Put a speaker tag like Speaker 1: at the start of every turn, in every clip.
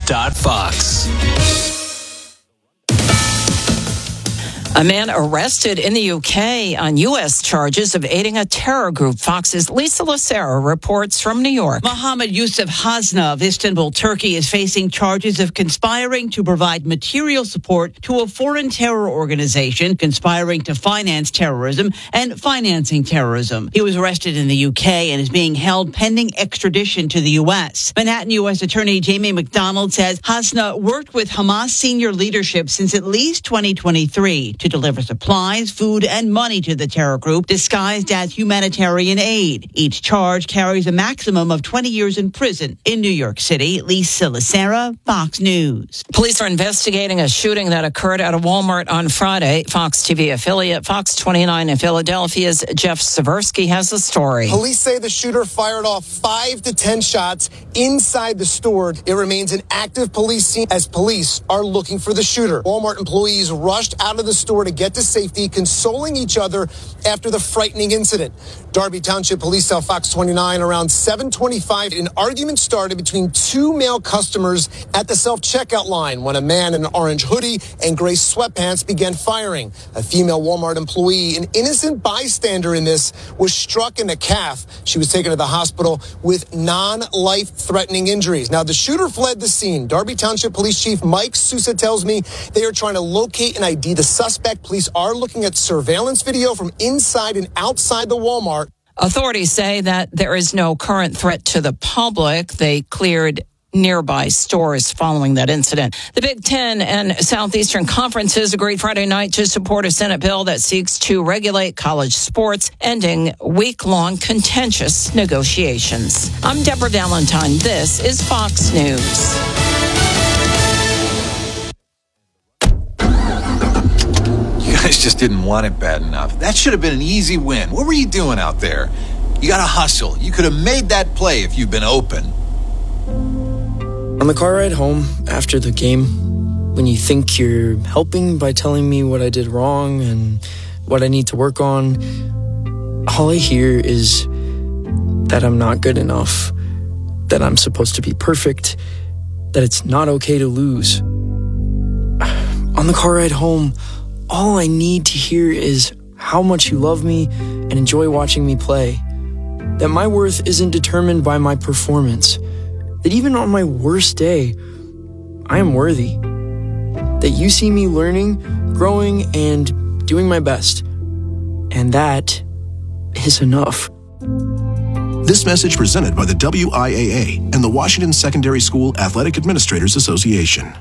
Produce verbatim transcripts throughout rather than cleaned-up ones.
Speaker 1: dot fox.
Speaker 2: A man arrested in the U K on U S charges of aiding a terror group. Fox's Lisa Lucero reports from New York.
Speaker 3: Mohammed Yusuf Hasna of Istanbul, Turkey, is facing charges of conspiring to provide material support to a foreign terror organization, conspiring to finance terrorism, and financing terrorism. He was arrested in the U K and is being held pending extradition to the U S. Manhattan U S Attorney Jamie McDonald says Hasna worked with Hamas senior leadership since at least twenty twenty-three to deliver supplies, food, and money to the terror group disguised as humanitarian aid. Each charge carries a maximum of twenty years in prison. In New York City, Lisa Lucera, Fox News.
Speaker 2: Police are investigating a shooting that occurred at a Walmart on Friday. Fox T V affiliate Fox twenty-nine in Philadelphia's Jeff Seversky has the story.
Speaker 4: Police say the shooter fired off five to ten shots inside the store. It remains an active police scene as police are looking for the shooter. Walmart employees rushed out of the store to get to safety, consoling each other after the frightening incident. Darby Township Police tell Fox twenty-nine around seven twenty-five, an argument started between two male customers at the self-checkout line when a man in an orange hoodie and gray sweatpants began firing. A female Walmart employee, an innocent bystander in this, was struck in the calf. She was taken to the hospital with non-life-threatening injuries. Now, the shooter fled the scene. Darby Township Police Chief Mike Sousa tells me they are trying to locate and I D the suspect. Police are looking at surveillance video from inside and outside the Walmart.
Speaker 2: Authorities say that there is no current threat to the public. They cleared nearby stores following that incident. The Big Ten and Southeastern Conferences agreed Friday night to support a Senate bill that seeks to regulate college sports, ending week-long contentious negotiations. I'm Deborah Valentine. This is Fox News.
Speaker 5: You guys just didn't want it bad enough. That should have been an easy win. What were you doing out there? You got to hustle. You could have made that play if you'd been open.
Speaker 6: On the car ride home after the game, when you think you're helping by telling me what I did wrong and what I need to work on, all I hear is that I'm not good enough, that I'm supposed to be perfect, that it's not okay to lose. On the car ride home, all I need to hear is how much you love me and enjoy watching me play. That my worth isn't determined by my performance. That even on my worst day, I am worthy. That you see me learning, growing, and doing my best. And that is enough.
Speaker 7: This message presented by the W I A A and the Washington Secondary School Athletic Administrators Association.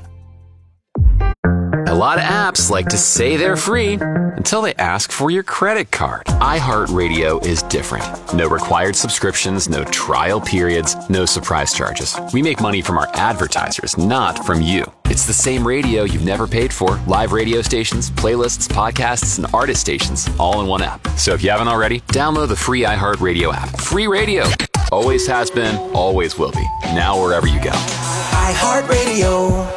Speaker 1: A lot of apps like to say they're free until they ask for your credit card. iHeartRadio is different. No required subscriptions, no trial periods, no surprise charges. We make money from our advertisers, not from you. It's the same radio you've never paid for. Live radio stations, playlists, podcasts, and artist stations, all in one app. So if you haven't already, download the free iHeartRadio app. Free radio. Always has been, always will be. Now wherever you go.
Speaker 8: iHeartRadio.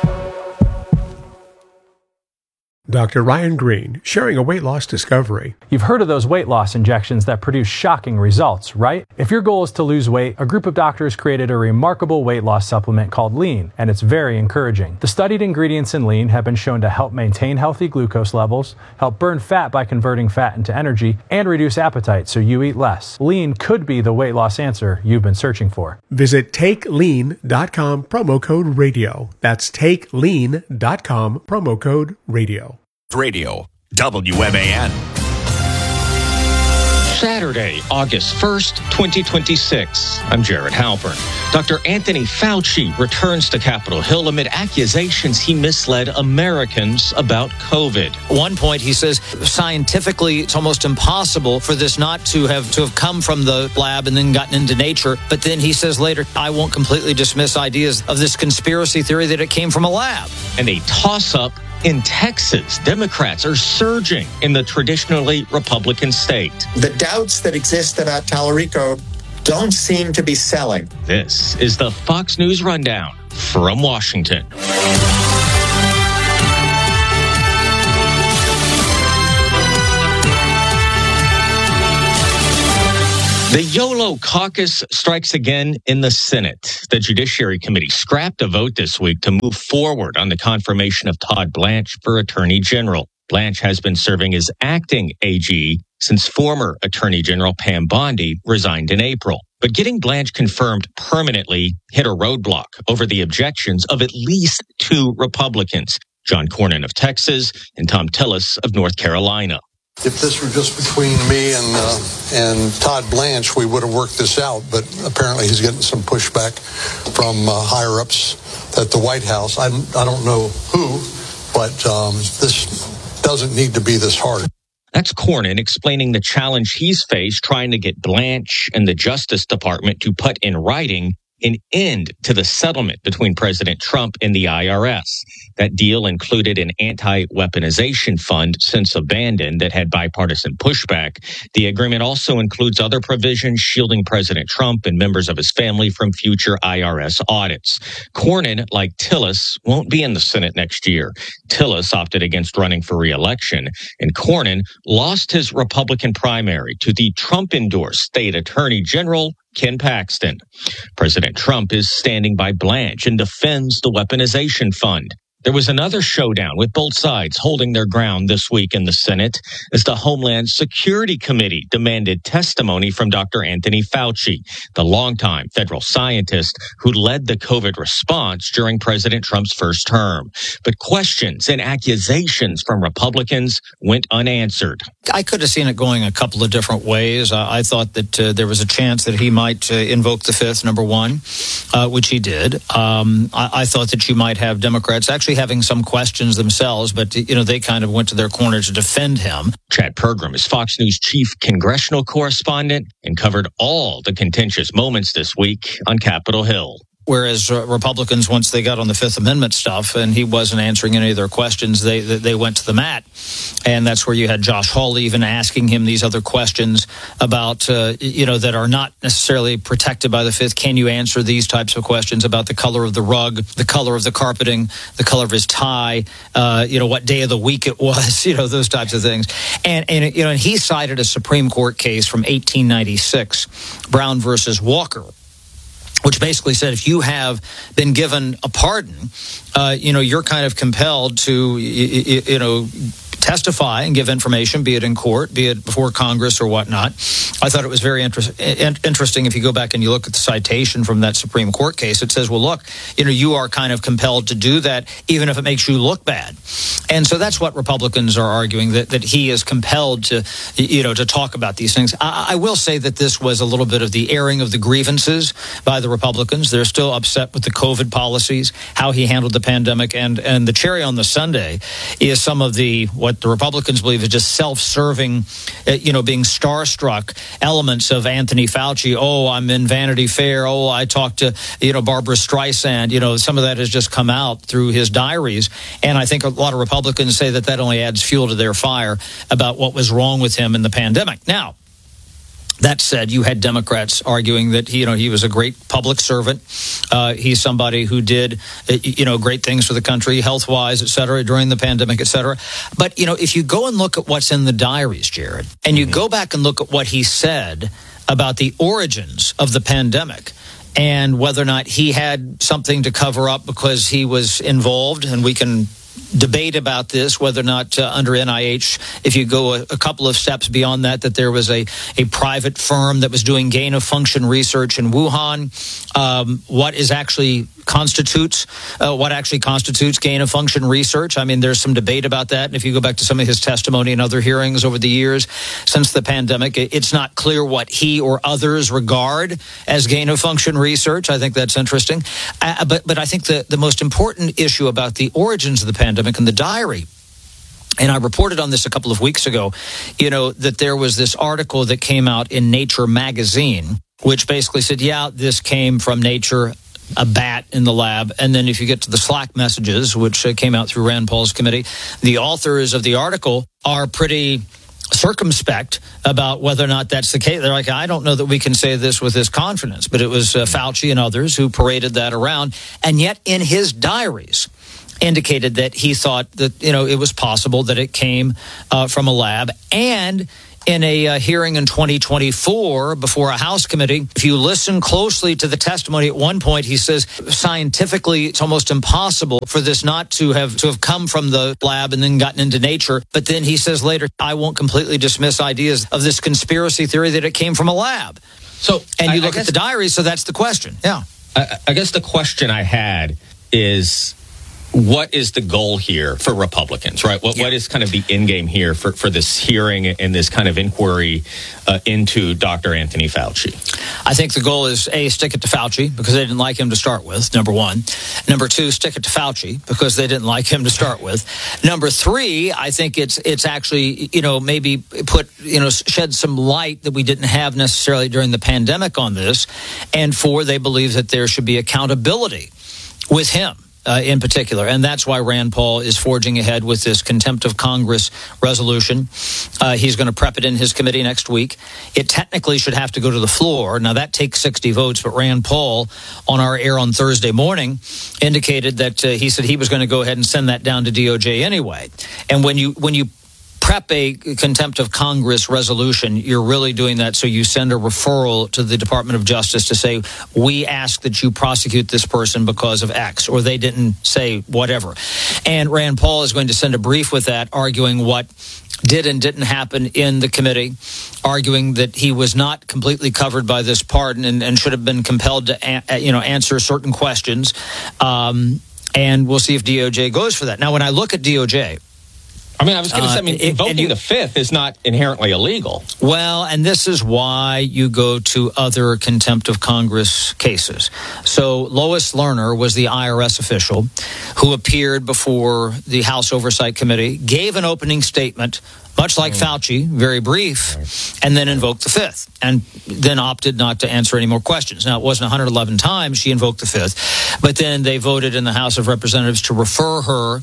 Speaker 9: Doctor Ryan Green, sharing a weight loss discovery.
Speaker 10: You've heard of those weight loss injections that produce shocking results, right? If your goal is to lose weight, a group of doctors created a remarkable weight loss supplement called Lean, and it's very encouraging. The studied ingredients in Lean have been shown to help maintain healthy glucose levels, help burn fat by converting fat into energy, and reduce appetite so you eat less. Lean could be the weight loss answer you've been searching for.
Speaker 9: Visit take lean dot com, promo code radio. That's take lean dot com, promo code radio.
Speaker 11: Radio, W M A N. Saturday, August first, twenty twenty-six. I'm Jared Halpern. Doctor Anthony Fauci returns to Capitol Hill amid accusations he misled Americans about COVID.
Speaker 12: At one point, he says, scientifically, it's almost impossible for this not to have to have come from the lab and then gotten into nature. But then he says later, I won't completely dismiss ideas of this conspiracy theory that it came from a lab.
Speaker 11: And a toss-up in Texas. Democrats are surging in the traditionally Republican state.
Speaker 13: The doubts that exist about Tallarico don't seem to be selling.
Speaker 11: This is the Fox News Rundown from Washington. The YOLO caucus strikes again in the Senate. The Judiciary Committee scrapped a vote this week to move forward on the confirmation of Todd Blanche for Attorney General. Blanche has been serving as acting A G since former Attorney General Pam Bondi resigned in April. But getting Blanche confirmed permanently hit a roadblock over the objections of at least two Republicans, John Cornyn of Texas and Thom Tillis of North Carolina.
Speaker 14: If this were just between me and uh, and Todd Blanche, we would have worked this out. But apparently he's getting some pushback from uh, higher-ups at the White House. I, I don't know who, but um, this doesn't need to be this hard.
Speaker 11: That's Cornyn explaining the challenge he's faced trying to get Blanche and the Justice Department to put in writing an end to the settlement between President Trump and the I R S. That deal included an anti-weaponization fund since abandoned that had bipartisan pushback. The agreement also includes other provisions shielding President Trump and members of his family from future I R S audits. Cornyn, like Tillis, won't be in the Senate next year. Tillis opted against running for re-election, and Cornyn lost his Republican primary to the Trump-endorsed state attorney general, Ken Paxton. President Trump is standing by Blanche and defends the weaponization fund. There was another showdown with both sides holding their ground this week in the Senate as the Homeland Security Committee demanded testimony from Doctor Anthony Fauci, the longtime federal scientist who led the COVID response during President Trump's first term. But questions and accusations from Republicans went unanswered.
Speaker 12: I could have seen it going a couple of different ways. Uh, I thought that uh, there was a chance that he might uh, invoke the fifth, number one, uh, which he did. Um, I, I thought that you might have Democrats actually having some questions themselves, but, you know, they kind of went to their corner to defend him.
Speaker 11: Chad Pergram is Fox News chief congressional correspondent and covered all the contentious moments this week on Capitol Hill.
Speaker 12: Whereas uh, Republicans, once they got on the Fifth Amendment stuff and he wasn't answering any of their questions, they they went to the mat. And that's where you had Josh Hawley even asking him these other questions about, uh, you know, that are not necessarily protected by the Fifth. Can you answer these types of questions about the color of the rug, the color of the carpeting, the color of his tie, uh, you know, what day of the week it was, you know, those types of things. And, and you know, and he cited a Supreme Court case from eighteen ninety-six, Brown versus Walker, which basically said if you have been given a pardon, uh, you know, you're kind of compelled to, you, you know, testify and give information, be it in court, be it before Congress or whatnot. I thought it was very inter- interesting. If you go back and you look at the citation from that Supreme Court case, it says, well, look, you know, you are kind of compelled to do that, even if it makes you look bad. And so that's what Republicans are arguing, that, that he is compelled to, you know, to talk about these things. I, I will say that this was a little bit of the airing of the grievances by the Republicans. They're still upset with the COVID policies, how he handled the pandemic. And, and the cherry on the sundae is some of the, what the Republicans believe is just self-serving, you know, being starstruck elements of Anthony Fauci. Oh, I'm in Vanity Fair. Oh, I talked to, you know, Barbara Streisand. You know, some of that has just come out through his diaries. And I think a lot of Republicans say that that only adds fuel to their fire about what was wrong with him in the pandemic. Now, that said, you had Democrats arguing that he, you know, he was a great public servant. Uh, he's somebody who did, you know, great things for the country, health-wise, et cetera, during the pandemic, et cetera. But, you know, if you go and look at what's in the diaries, Jared, and you go back and look at what he said about the origins of the pandemic and whether or not he had something to cover up because he was involved, and we can debate about this, whether or not uh, under N I H, if you go a, a couple of steps beyond that, that there was a, a private firm that was doing gain-of-function research in Wuhan. Um, what is actually constitutes, uh, what actually constitutes gain-of-function research? I mean, there's some debate about that. And if you go back to some of his testimony and other hearings over the years since the pandemic, it's not clear what he or others regard as gain-of-function research. I think that's interesting. Uh, but, but I think the, the most important issue about the origins of the pandemic and the diary, and I reported on this a couple of weeks ago, you know, that there was this article that came out in Nature magazine, which basically said, yeah, this came from Nature, a bat in the lab. And then if you get to the Slack messages, which uh, came out through Rand Paul's committee, the authors of the article are pretty circumspect about whether or not that's the case. They're like, I don't know that we can say this with this confidence, but it was uh, Fauci and others who paraded that around. And yet in his diaries indicated that he thought that, you know, it was possible that it came uh, from a lab. And in a uh, hearing in twenty twenty-four before a House committee. If you listen closely to the testimony, at one point he says scientifically it's almost impossible for this not to have to have come from the lab and then gotten into nature. But then he says later, I won't completely dismiss ideas of this conspiracy theory that it came from a lab.
Speaker 11: So,
Speaker 12: and you
Speaker 11: I,
Speaker 12: look
Speaker 11: I guess,
Speaker 12: at the diary, so that's the question. Yeah.
Speaker 11: I, I guess the question I had is, what is the goal here for Republicans, right? What yeah. What is kind of the end game here for, for this hearing and this kind of inquiry uh, into Doctor Anthony Fauci?
Speaker 12: I think the goal is, A, stick it to Fauci because they didn't like him to start with, number one. Number two, stick it to Fauci because they didn't like him to start with. Number three, I think it's it's actually, you know, maybe put, you know, shed some light that we didn't have necessarily during the pandemic on this. And four, they believe that there should be accountability with him. Uh, in particular, and that's why Rand Paul is forging ahead with this contempt of Congress resolution. Uh, he's going to prep it in his committee next week. It technically should have to go to the floor. Now, that takes sixty votes, but Rand Paul, on our air on Thursday morning, indicated that uh, he said he was going to go ahead and send that down to D O J anyway. And when you when you prep a contempt of Congress resolution, you're really doing that so you send a referral to the Department of Justice to say, we ask that you prosecute this person because of X, or they didn't say whatever. And Rand Paul is going to send a brief with that, arguing what did and didn't happen in the committee, arguing that he was not completely covered by this pardon and, and should have been compelled to a, you know, answer certain questions. Um, and we'll see if D O J goes for that. Now, when I look at D O J,
Speaker 11: I mean, I was going to say, I mean,
Speaker 12: uh,
Speaker 11: invoking
Speaker 12: you,
Speaker 11: the fifth is not inherently illegal.
Speaker 12: Well, and this is why you go to other contempt of Congress cases. So Lois Lerner was the I R S official who appeared before the House Oversight Committee, gave an opening statement, much like mm. Fauci, very brief, right. and then invoked the fifth, and then opted not to answer any more questions. Now, it wasn't one hundred eleven times she invoked the fifth, but then they voted in the House of Representatives to refer her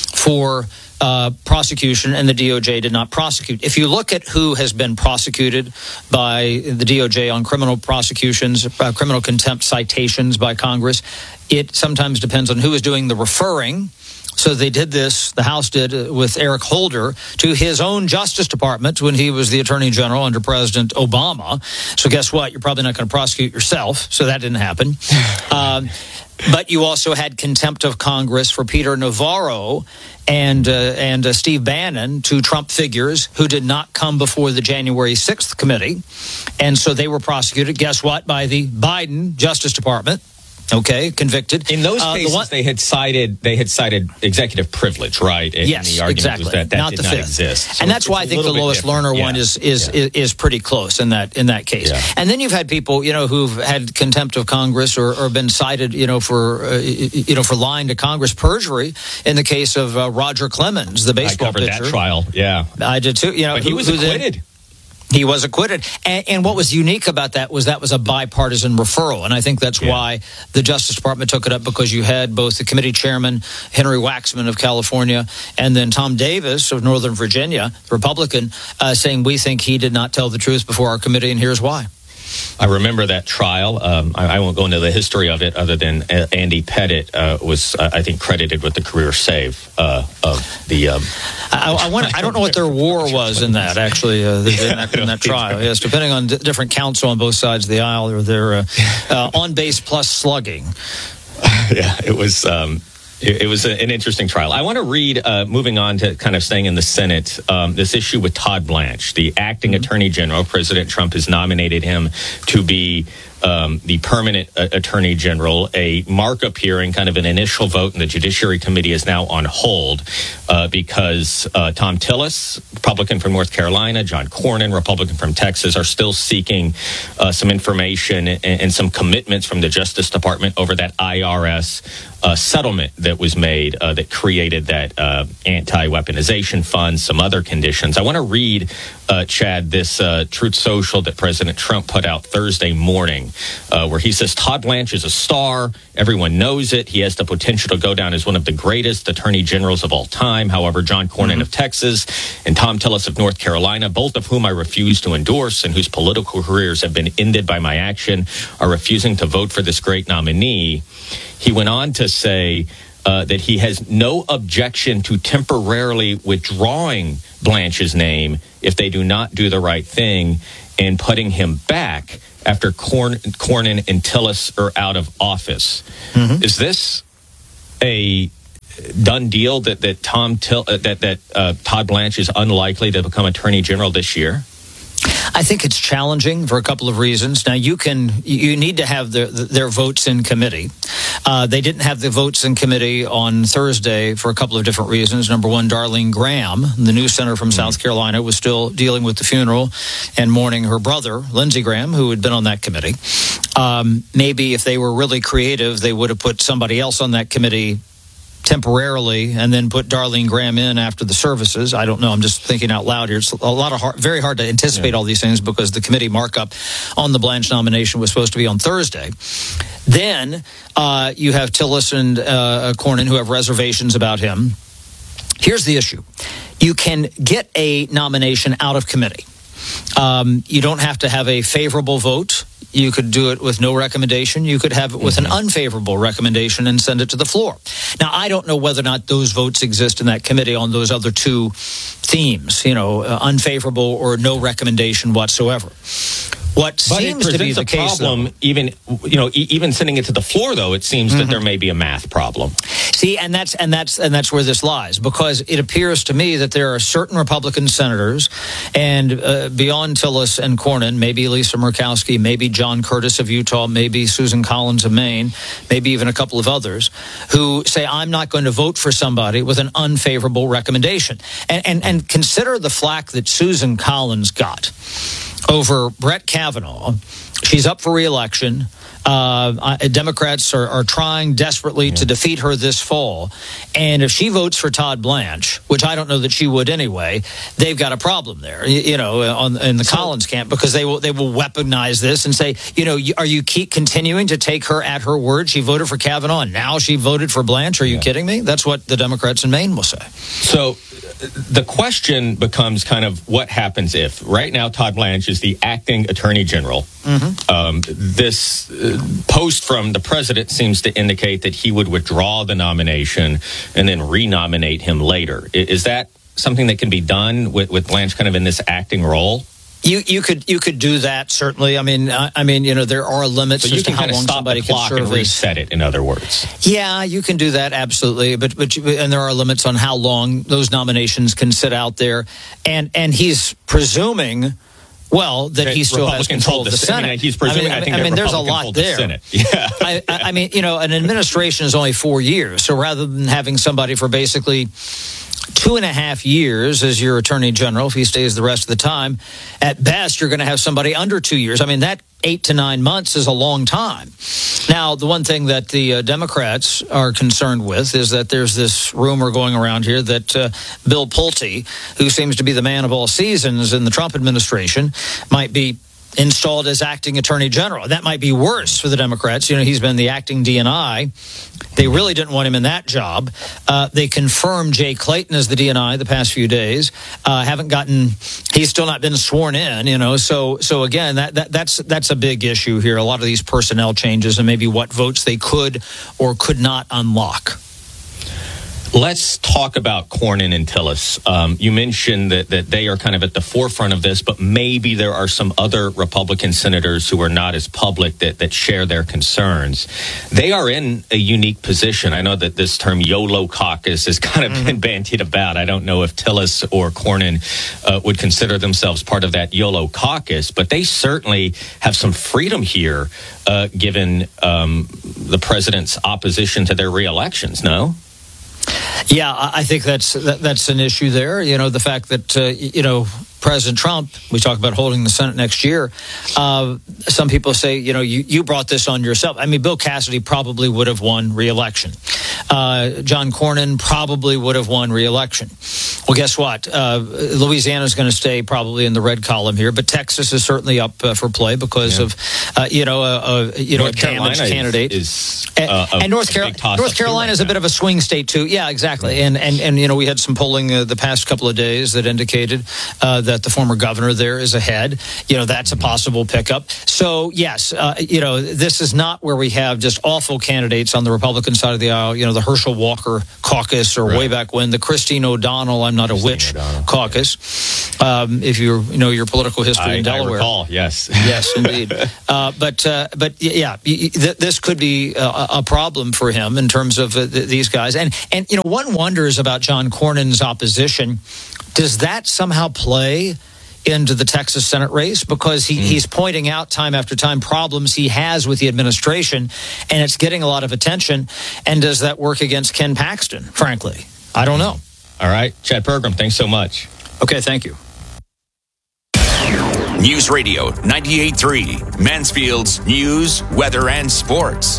Speaker 12: for Uh, prosecution, and the D O J did not prosecute. If you look at who has been prosecuted by the D O J on criminal prosecutions, uh, criminal contempt citations by Congress, it sometimes depends on who is doing the referring. So they did this, the House did, uh, with Eric Holder to his own Justice Department when he was the Attorney General under President Obama. So guess what? You're probably not going to prosecute yourself. So that didn't happen. um, but you also had contempt of Congress for Peter Navarro and uh, and uh, Steve Bannon, two Trump figures who did not come before the January sixth committee. And so they were prosecuted, guess what, by the Biden Justice Department. Okay, convicted.
Speaker 11: In those
Speaker 12: uh,
Speaker 11: cases,
Speaker 12: the one,
Speaker 11: they had cited they had cited executive privilege, right? And
Speaker 12: yes,
Speaker 11: the argument
Speaker 12: exactly.
Speaker 11: was that that
Speaker 12: not
Speaker 11: did
Speaker 12: the
Speaker 11: not
Speaker 12: fifth.
Speaker 11: exist. So
Speaker 12: and that's why I think the Lois Lerner
Speaker 11: yeah.
Speaker 12: one is is,
Speaker 11: yeah.
Speaker 12: is is pretty close in that in that case.
Speaker 11: Yeah.
Speaker 12: And then you've had people, you know, who've had contempt of Congress or, or been cited, you know, for uh, you know for lying to Congress, perjury. In the case of uh, Roger Clemens, the baseball
Speaker 11: I covered
Speaker 12: pitcher,
Speaker 11: that trial. Yeah,
Speaker 12: I did too. You know,
Speaker 11: but he
Speaker 12: who,
Speaker 11: was
Speaker 12: who
Speaker 11: acquitted.
Speaker 12: Then, He was acquitted. And, and what was unique about that was that was a bipartisan referral. And I think that's yeah. why the Justice Department took it up, because you had both the committee chairman, Henry Waxman of California, and then Tom Davis of Northern Virginia, Republican, uh, saying we think he did not tell the truth before our committee, and here's why.
Speaker 11: I remember that trial. Um, I, I won't go into the history of it, other than uh, Andy Pettit uh, was, uh, I think, credited with the career save uh, of the. Um,
Speaker 12: I, I, wonder, I don't know what their war was in that, actually, uh, in that, in that trial. Yes, depending on d- different counsel on both sides of the aisle, or their uh, uh, on base plus slugging.
Speaker 11: Yeah, it was. Um, It was an interesting trial. I want to read, uh, moving on to kind of staying in the Senate, um, this issue with Todd Blanche, the acting mm-hmm. attorney general. President Trump has nominated him to be um, the permanent uh, attorney general. A markup hearing, kind of an initial vote in the Judiciary Committee, is now on hold uh, because uh, Tom Tillis, Republican from North Carolina, John Cornyn, Republican from Texas, are still seeking uh, some information and, and some commitments from the Justice Department over that I R S uh, settlement that was made uh, that created that uh, anti-weaponization fund, some other conditions. I want to read, uh, Chad, this uh, Truth Social that President Trump put out Thursday morning, uh, where he says, Todd Blanche is a star. Everyone knows it. He has the potential to go down as one of the greatest attorney generals of all time. However, John Cornyn mm-hmm. of Texas and Tom Tillis of North Carolina, both of whom I refuse to endorse and whose political careers have been ended by my action, are refusing to vote for this great nominee. He went on to say, uh, that he has no objection to temporarily withdrawing Blanche's name if they do not do the right thing and putting him back after Corn- Cornyn and Tillis are out of office. Mm-hmm. Is this a done deal that that Tom Till- uh, that that uh, Todd Blanche is unlikely to become Attorney General this year?
Speaker 12: I think it's challenging for a couple of reasons. Now, you can you need to have their, their votes in committee. Uh, they didn't have the votes in committee on Thursday for a couple of different reasons. Number one, Darlene Graham, the new senator from mm-hmm. South Carolina, was still dealing with the funeral and mourning her brother, Lindsey Graham, who had been on that committee. Um, maybe if they were really creative, they would have put somebody else on that committee temporarily and then put Darlene Graham in after the services. I don't know. I'm just thinking out loud here. It's a lot of hard, very hard to anticipate yeah. all these things because the committee markup on the Blanche nomination was supposed to be on Thursday. Then uh, you have Tillis and uh, Cornyn who have reservations about him. Here's the issue. You can get a nomination out of committee. Um, you don't have to have a favorable vote. You could do it with no recommendation. You could have it with mm-hmm. an unfavorable recommendation and send it to the floor. Now, I don't know whether or not those votes exist in that committee on those other two themes, you know, uh, unfavorable or no recommendation whatsoever. What
Speaker 11: but
Speaker 12: seems to be the case,
Speaker 11: problem,
Speaker 12: though,
Speaker 11: even you know, e- even sending it to the floor, though, it seems mm-hmm. that there may be a math problem.
Speaker 12: See, and that's and that's and that's where this lies, because it appears to me that there are certain Republican senators, and uh, beyond Tillis and Cornyn, maybe Lisa Murkowski, maybe John Curtis of Utah, maybe Susan Collins of Maine, maybe even a couple of others, who say, I'm not going to vote for somebody with an unfavorable recommendation. And and, and consider the flack that Susan Collins got over Brett Kavanaugh. She's up for re-election. Uh, Democrats are, are trying desperately yeah. to defeat her this fall. And if she votes for Todd Blanche, which I don't know that she would anyway, they've got a problem there, you, you know, on, in the so, Collins camp, because they will they will weaponize this and say, you know, are you keep continuing to take her at her word? She voted for Kavanaugh and now she voted for Blanche. Are you yeah. kidding me? That's what the Democrats in Maine will say.
Speaker 11: So the question becomes kind of what happens if right now Todd Blanche is the acting Attorney General. Mm-hmm. Um, this uh, post from the president seems to indicate that he would withdraw the nomination and then renominate him later. Is that something that can be done with, with Blanche kind of in this acting role?
Speaker 12: You you could you could do that, certainly. I mean, I, I mean, you know, there are limits
Speaker 11: so
Speaker 12: as to how long somebody can serve.
Speaker 11: And reset it, in other words.
Speaker 12: Yeah, you can do that, absolutely. But but you, and there are limits on how long those nominations can sit out there. And and he's presuming, well, that, that he still has control of the Senate. I mean,
Speaker 11: he's presuming. I, mean, I think
Speaker 12: I mean, there's a lot there.
Speaker 11: The yeah.
Speaker 12: I, I mean, you know, an administration is only four years, so rather than having somebody for basically two and a half years as your Attorney General, if he stays the rest of the time, at best, you're going to have somebody under two years. I mean, that eight to nine months is a long time. Now, the one thing that the uh, Democrats are concerned with is that there's this rumor going around here that uh, Bill Pulte, who seems to be the man of all seasons in the Trump administration, might be installed as acting Attorney General. That might be worse for the Democrats. You know, he's been the acting D N I. They really didn't want him in that job. Uh, they confirmed Jay Clayton as the D N I the past few days. Uh, haven't gotten, he's still not been sworn in, you know. So, so again, that, that that's that's a big issue here. A lot of these personnel changes and maybe what votes they could or could not unlock.
Speaker 11: Let's talk about Cornyn and Tillis. Um, you mentioned that, that they are kind of at the forefront of this, but maybe there are some other Republican senators who are not as public that, that share their concerns. They are in a unique position. I know that this term YOLO caucus has kind of mm-hmm. been bandied about. I don't know if Tillis or Cornyn uh, would consider themselves part of that YOLO caucus, but they certainly have some freedom here uh, given um, the president's opposition to their re-elections, no?
Speaker 12: Yeah, I think that's that, that's an issue there. You know, the fact that, uh, you know, President Trump, we talk about holding the Senate next year. Uh, some people say, you know, you, you brought this on yourself. I mean, Bill Cassidy probably would have won re-election. Uh, John Cornyn probably would have won re-election. Well, guess what? Uh, Louisiana is going to stay probably in the red column here, but Texas is certainly up uh, for play because yeah. of, uh, you know, uh, uh, you
Speaker 15: North
Speaker 12: know, a damaged
Speaker 15: Carolina
Speaker 12: candidate.
Speaker 15: Is,
Speaker 12: and,
Speaker 15: uh, a,
Speaker 12: and North, Car- North Carolina is a bit of a swing state too. Yeah, exactly. And and and you know, we had some polling uh, the past couple of days that indicated uh, that the former governor there is ahead. You know, that's a possible pickup. So yes, uh, you know, this is not where we have just awful candidates on the Republican side of the aisle. You know, the Herschel Walker caucus or right. way back when the Christine O'Donnell. I'm not a witch caucus. Um, if you you know your political history
Speaker 15: I,
Speaker 12: in Delaware,
Speaker 15: I recall, yes,
Speaker 12: yes, indeed. uh, but uh, but yeah, th- this could be a, a problem for him in terms of uh, th- these guys. And and you know, one wonders about John Cornyn's opposition. Does that somehow play into the Texas Senate race? Because he, mm. he's pointing out time after time problems he has with the administration, and it's getting a lot of attention. And does that work against Ken Paxton? Frankly, I don't know.
Speaker 15: All right. Chad Pergram, thanks so much.
Speaker 12: Okay, thank you.
Speaker 16: News Radio ninety-eight point three, Mansfield's news, weather, and sports.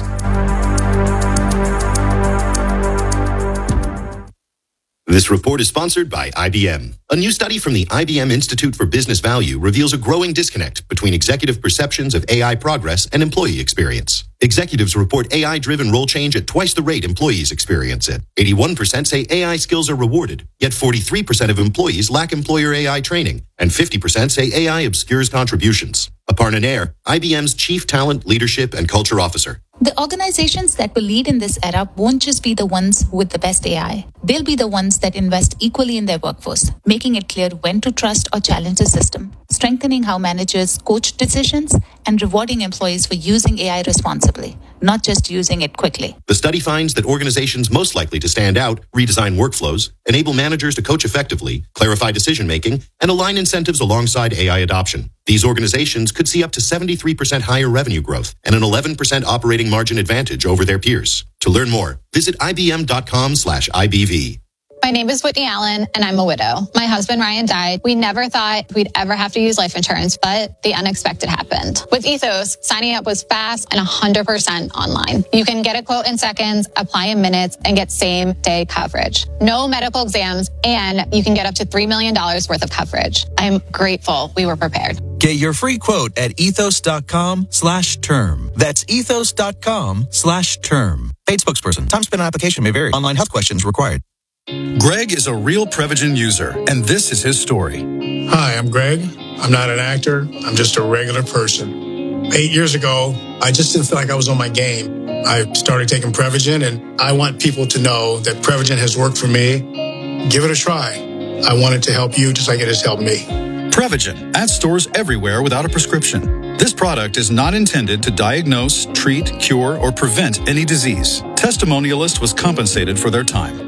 Speaker 17: This report is sponsored by I B M. A new study from the I B M Institute for Business Value reveals a growing disconnect between executive perceptions of A I progress and employee experience. Executives report A I-driven role change at twice the rate employees experience it. eighty-one percent say A I skills are rewarded, yet forty-three percent of employees lack employer A I training, and fifty percent say A I obscures contributions. Aparna Nair, I B M's Chief Talent, Leadership, and Culture Officer.
Speaker 18: The organizations that will lead in this era won't just be the ones with the best A I. They'll be the ones that invest equally in their workforce, making it clear when to trust or challenge the system, strengthening how managers coach decisions, and rewarding employees for using A I responsibly, not just using it quickly.
Speaker 17: The study finds that organizations most likely to stand out redesign workflows, enable managers to coach effectively, clarify decision-making, and align incentives alongside A I adoption. These organizations could see up to seventy-three percent higher revenue growth and an eleven percent operating margin advantage over their peers. To learn more, visit ibm.com slash IBV.
Speaker 19: My name is Whitney Allen, and I'm a widow. My husband, Ryan, died. We never thought we'd ever have to use life insurance, but the unexpected happened. With Ethos, signing up was fast and one hundred percent online. You can get a quote in seconds, apply in minutes, and get same-day coverage. No medical exams, and you can get up to three million dollars worth of coverage. I'm grateful we were prepared.
Speaker 20: Get your free quote at ethos.com slash term. That's ethos.com slash term. Paid spokesperson. Time spent on application may vary. Online health questions required.
Speaker 21: Greg is a real Prevagen user, and this is his story.
Speaker 22: Hi, I'm Greg. I'm not an actor. I'm just a regular person. Eight years ago, I just didn't feel like I was on my game. I started taking Prevagen, and I want people to know that Prevagen has worked for me. Give it a try. I want it to help you just like it has helped me.
Speaker 21: Prevagen, at stores everywhere without a prescription. This product is not intended to diagnose, treat, cure, or prevent any disease. Testimonialist was compensated for their time.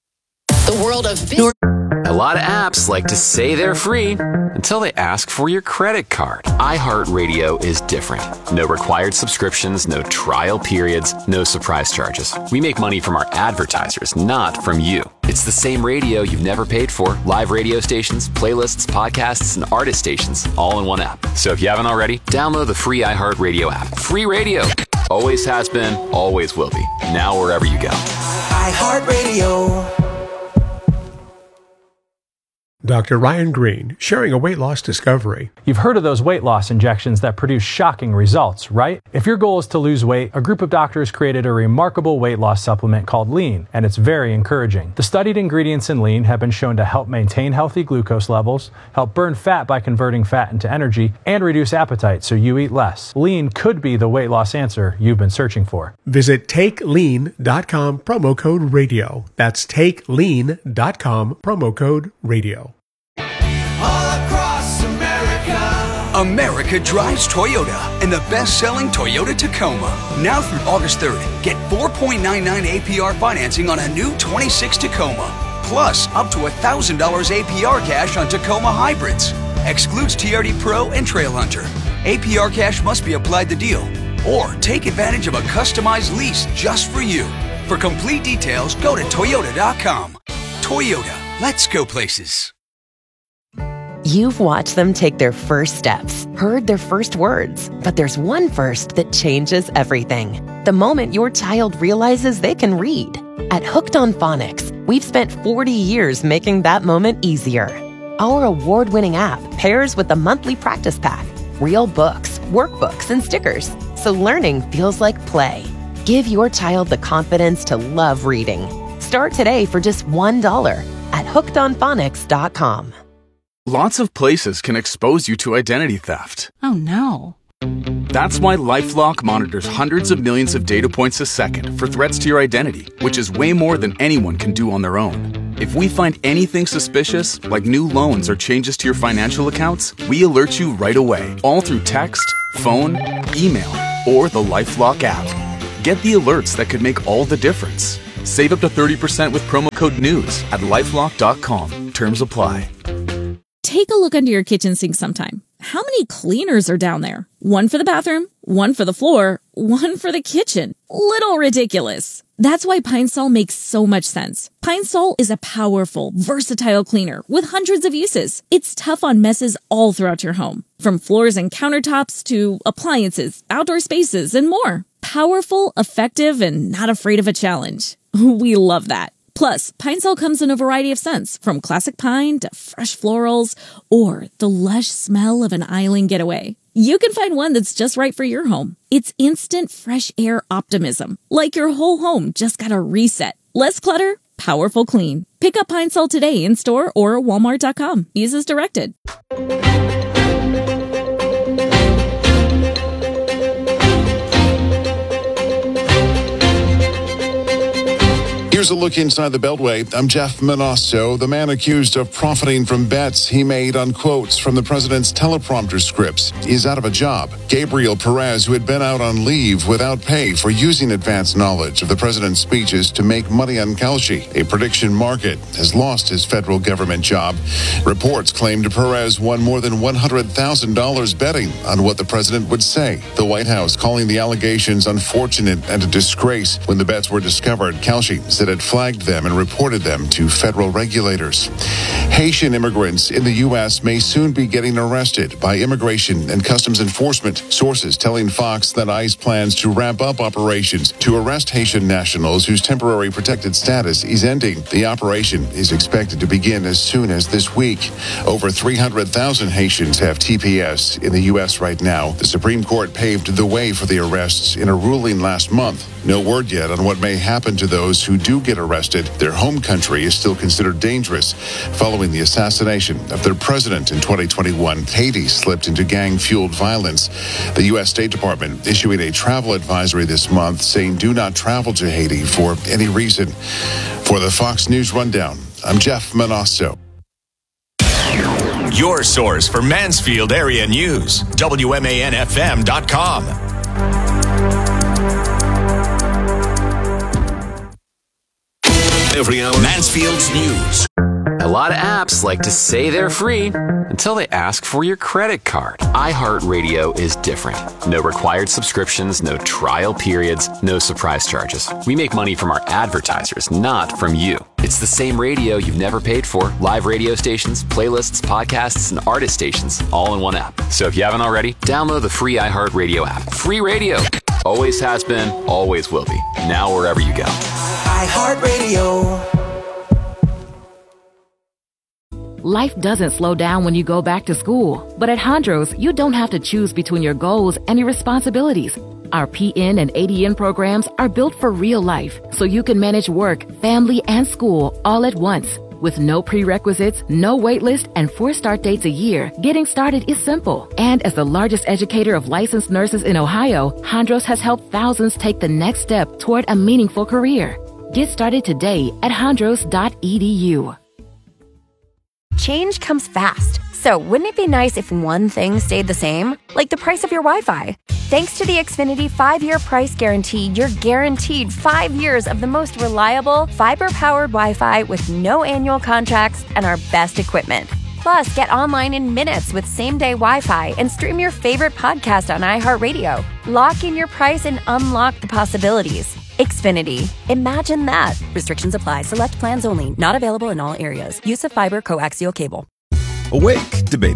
Speaker 1: The world of business. A lot of apps like to say they're free until they ask for your credit card. iHeartRadio is different. No required subscriptions, no trial periods, no surprise charges. We make money from our advertisers, not from you. It's the same radio you've never paid for. Live radio stations, playlists, podcasts, and artist stations, all in one app. So if you haven't already, download the free iHeartRadio app. Free radio. Always has been, always will be. Now wherever you go.
Speaker 8: iHeartRadio.
Speaker 9: Doctor Ryan Green, sharing a weight loss discovery.
Speaker 10: You've heard of those weight loss injections that produce shocking results, right? If your goal is to lose weight, a group of doctors created a remarkable weight loss supplement called Lean, and it's very encouraging. The studied ingredients in Lean have been shown to help maintain healthy glucose levels, help burn fat by converting fat into energy, and reduce appetite so you eat less. Lean could be the weight loss answer you've been searching for.
Speaker 9: Visit take lean dot com, promo code radio. That's take lean dot com, promo code radio.
Speaker 23: America drives Toyota in the best-selling Toyota Tacoma. Now through August third, get four point nine nine A P R financing on a new twenty-six Tacoma. Plus, up to one thousand dollars A P R cash on Tacoma hybrids. Excludes T R D Pro and Trail Hunter. A P R cash must be applied to deal. Or take advantage of a customized lease just for you. For complete details, go to toyota dot com. Toyota, let's go places.
Speaker 24: You've watched them take their first steps, heard their first words, but there's one first that changes everything. The moment your child realizes they can read. At Hooked on Phonics, we we've spent forty years making that moment easier. Our award-winning app pairs with the monthly practice pack, real books, workbooks, and stickers, so learning feels like play. Give your child the confidence to love reading. Start today for just one dollar at hooked on phonics dot com.
Speaker 2: Lots of places can expose you to identity theft.
Speaker 3: Oh no.
Speaker 2: That's why LifeLock monitors hundreds of millions of data points a second for threats to your identity, which is way more than anyone can do on their own. If we find anything suspicious, like new loans or changes to your financial accounts, we alert you right away, all through text, phone, email, or the LifeLock app. Get the alerts that could make all the difference. Save up to thirty percent with promo code NEWS at lifelock dot com. Terms apply.
Speaker 4: Take a look under your kitchen sink sometime. How many cleaners are down there? One for the bathroom, one for the floor, one for the kitchen. Little ridiculous. That's why Pine Sol makes so much sense. Pine Sol is a powerful, versatile cleaner with hundreds of uses. It's tough on messes all throughout your home, from floors and countertops to appliances, outdoor spaces, and more. Powerful, effective, and not afraid of a challenge. We love that. Plus, Pine Sol comes in a variety of scents, from classic pine to fresh florals, or the lush smell of an island getaway. You can find one that's just right for your home. It's instant fresh air optimism, like your whole home just got a reset. Less clutter, powerful clean. Pick up Pine Sol today in store or walmart dot com. Use as directed.
Speaker 5: Here's a look inside the Beltway. I'm Jeff Manasso. The man accused of profiting from bets he made on quotes from the president's teleprompter scripts is out of a job. Gabriel Perez, who had been out on leave without pay for using advanced knowledge of the president's speeches to make money on Kalshi, a prediction market, has lost his federal government job. Reports claimed Perez won more than one hundred thousand dollars betting on what the president would say. The White House calling the allegations unfortunate and a disgrace. When the bets were discovered, Kalshi said had flagged them and reported them to federal regulators. Haitian immigrants in the U S may soon be getting arrested by Immigration and Customs Enforcement. Sources telling Fox that ICE plans to ramp up operations to arrest Haitian nationals whose temporary protected status is ending. The operation is expected to begin as soon as this week. Over three hundred thousand Haitians have T P S in the U S right now. The Supreme Court paved the way for the arrests in a ruling last month. No word yet on what may happen to those who do get arrested. Their home country is still considered dangerous. Following the assassination of their president in twenty twenty-one, Haiti slipped into gang-fueled violence. The U S State Department issuing a travel advisory this month saying do not travel to Haiti for any reason. For the Fox News Rundown, I'm Jeff Manasso.
Speaker 16: Your source for Mansfield area news, W M A N F M dot com. Every hour, Mansfield's news.
Speaker 1: A lot of apps like to say they're free until they ask for your credit card. iHeartRadio is different. No required subscriptions, no trial periods, no surprise charges. We make money from our advertisers, not from you. It's the same radio you've never paid for. Live radio stations, playlists, podcasts, and artist stations, all in one app. So if you haven't already, download the free iHeartRadio app. Free radio. Always has been, always will be. Now wherever you go.
Speaker 8: iHeartRadio.
Speaker 25: Life doesn't slow down when you go back to school. But at Hondros, you don't have to choose between your goals and your responsibilities. Our P N and A D N programs are built for real life, so you can manage work, family, and school all at once. With no prerequisites, no wait list, and four start dates a year, getting started is simple. And as the largest educator of licensed nurses in Ohio, Hondros has helped thousands take the next step toward a meaningful career. Get started today at hondros dot e d u.
Speaker 26: Change comes fast, so wouldn't it be nice if one thing stayed the same? Like the price of your Wi-Fi. Thanks to the Xfinity five-year price guarantee, you're guaranteed five years of the most reliable, fiber-powered Wi-Fi with no annual contracts and our best equipment. Plus, get online in minutes with same-day Wi-Fi and stream your favorite podcast on iHeartRadio. Lock in your price and unlock the possibilities. Xfinity. Imagine that. Restrictions apply. Select plans only. Not available in all areas. Use of fiber coaxial cable.
Speaker 27: Awake, debatable.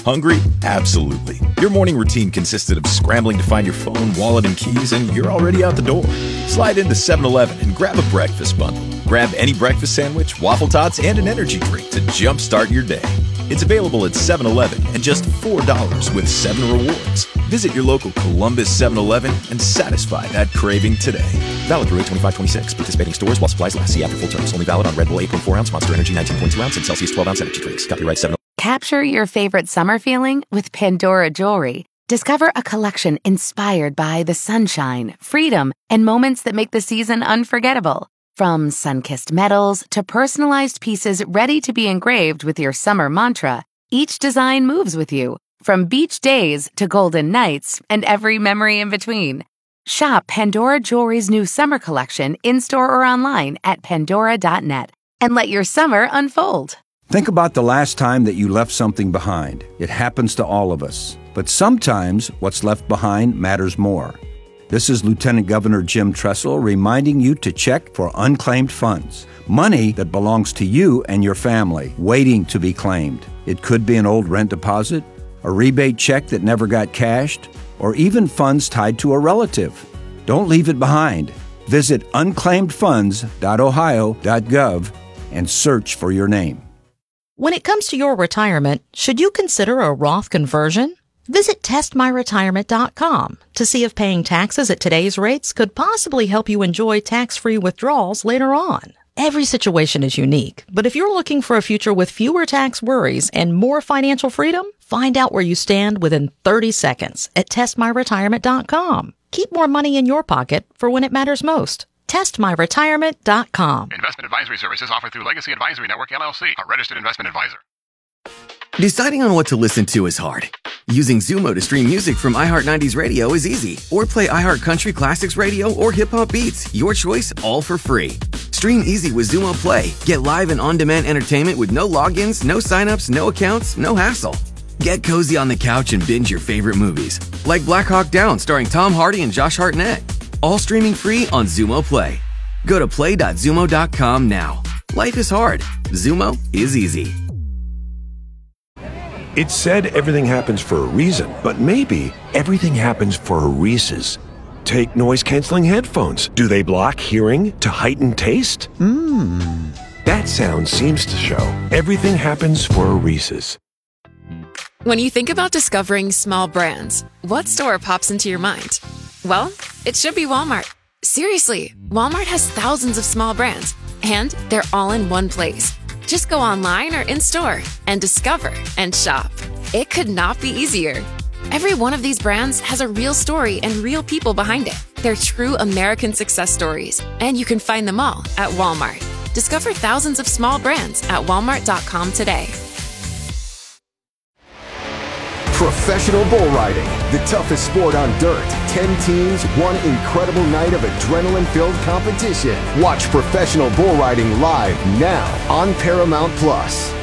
Speaker 3: Hungry? Absolutely. Your morning routine consisted of scrambling to find your phone, wallet, and keys, and you're already out the door. Slide into seven eleven and grab a breakfast bundle. Grab any breakfast sandwich, waffle tots, and an energy drink to jumpstart your day. It's available at seven eleven and just four dollars with seven rewards. Visit your local Columbus seven eleven and satisfy that craving today. Valid through eight twenty-five twenty-six. Participating stores while supplies last. See after full terms. Only valid on Red Bull eight point four ounce, Monster Energy nineteen point two ounce, and Celsius twelve ounce energy drinks. Copyright seven.
Speaker 24: Capture your favorite summer feeling with Pandora Jewelry. Discover a collection inspired by the sunshine, freedom, and moments that make the season unforgettable. From sun-kissed metals to personalized pieces ready to be engraved with your summer mantra, each design moves with you. From beach days to golden nights and every memory in between. Shop Pandora Jewelry's new summer collection in-store or online at pandora dot net and let your summer unfold.
Speaker 6: Think about the last time that you left something behind. It happens to all of us. But sometimes what's left behind matters more. This is Lieutenant Governor Jim Tressel reminding you to check for unclaimed funds. Money that belongs to you and your family, waiting to be claimed. It could be an old rent deposit, a rebate check that never got cashed, or even funds tied to a relative. Don't leave it behind. Visit unclaimed funds dot ohio dot gov and search for your name.
Speaker 7: When it comes to your retirement, should you consider a Roth conversion? Visit test my retirement dot com to see if paying taxes at today's rates could possibly help you enjoy tax-free withdrawals later on. Every situation is unique, but if you're looking for a future with fewer tax worries and more financial freedom, find out where you stand within thirty seconds at test my retirement dot com. Keep more money in your pocket for when it matters most. test my retirement dot com.
Speaker 11: Investment advisory services offered through Legacy Advisory Network, L L C, a registered investment advisor.
Speaker 13: Deciding on what to listen to is hard. Using Zumo to stream music from iHeart nineties Radio is easy. Or play iHeart Country Classics Radio or Hip Hop Beats. Your choice, all for free. Stream easy with Zumo Play. Get live and on-demand entertainment with no logins, no signups, no accounts, no hassle. Get cozy on the couch and binge your favorite movies. Like Black Hawk Down starring Tom Hardy and Josh Hartnett. All streaming free on Zumo Play. Go to play dot zumo dot com now. Life is hard. Zumo is easy.
Speaker 14: It's said everything happens for a reason, but maybe everything happens for a Reese's. Take noise-canceling headphones. Do they block hearing to heighten taste? Mmm. That sound seems to show everything happens for a Reese's.
Speaker 27: When you think about discovering small brands, what store pops into your mind? Well, it should be Walmart. Seriously, Walmart has thousands of small brands, and they're all in one place. Just go online or in-store and discover and shop. It could not be easier. Every one of these brands has a real story and real people behind it. They're true American success stories, and you can find them all at Walmart. Discover thousands of small brands at walmart dot com today.
Speaker 28: Professional bull riding, the toughest sport on dirt. Ten teams, one incredible night of adrenaline-filled competition. Watch professional bull riding live now on Paramount Plus.